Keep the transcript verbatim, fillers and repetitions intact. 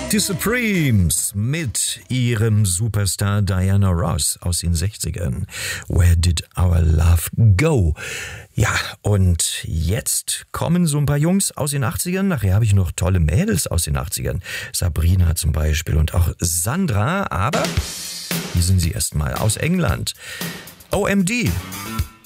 Die Supremes mit ihrem Superstar Diana Ross aus den sechzigern. Where did our love go? Ja, und jetzt kommen so ein paar Jungs aus den achtzigern. Nachher habe ich noch tolle Mädels aus den achtzigern. Sabrina zum Beispiel und auch Sandra. Aber hier sind sie erstmal aus England. O M D.